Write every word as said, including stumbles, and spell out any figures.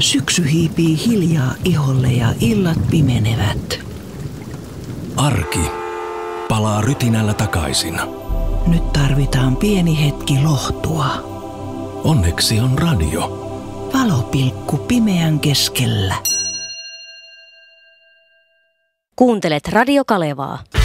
Syksy hiipii hiljaa iholle ja illat pimenevät. Arki palaa rytinällä takaisin. Nyt tarvitaan pieni hetki lohtua. Onneksi on radio. Valopilkku pimeän keskellä. Kuuntelet Radio Kalevaa.